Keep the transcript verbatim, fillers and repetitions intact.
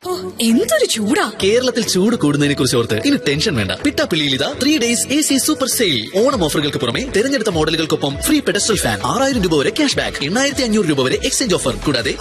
എന്തൊരു ചൂടാ! കേരളത്തിൽ ചൂട് കൂടുന്നതിനെ കുറിച്ച് ഓർത്ത് ഇനി ടെൻഷൻ വേണ്ട. പിട്ടാപ്പിള്ളിയിൽ ഇതാ three days A C super sale. Onam ഓഫറുകൾക്ക് പുറമെ തെരഞ്ഞെടുത്ത മോഡലുകൾക്കൊപ്പം ഫ്രീ പെഡസ്റ്റൽ ഫാൻ, ആറായിരം രൂപ വരെ ക്യാഷ് ബാക്ക്, എണ്ണായിരത്തി അഞ്ഞൂറ് രൂപ വരെ എക്സ്ചേഞ്ച് ഓഫർ, കൂടാതെ